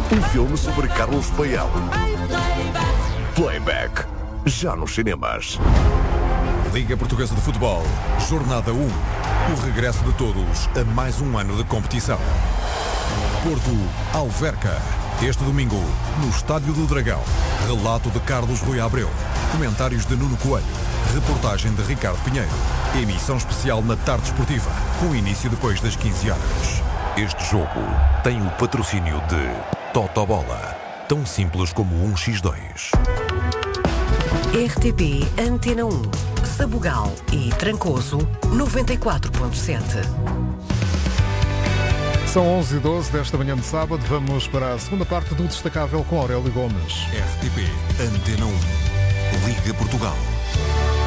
Um filme sobre Carlos Paião. Playback. Já nos cinemas. Liga Portuguesa de Futebol, Jornada 1. O regresso de todos a mais um ano de competição. Porto Alverca. Este domingo, no Estádio do Dragão. Relato de Carlos Rui Abreu. Comentários de Nuno Coelho. Reportagem de Ricardo Pinheiro. Emissão especial na Tarde Esportiva, com início depois das 15 horas. Este jogo tem o patrocínio de Totobola. Tão simples como 1x2. RTP Antena 1, Sabugal e Trancoso 94.7. São 11h12 desta manhã de sábado. Vamos para a segunda parte do Destacável com Aurélio Gomes. RTP Antena 1. Liga Portugal.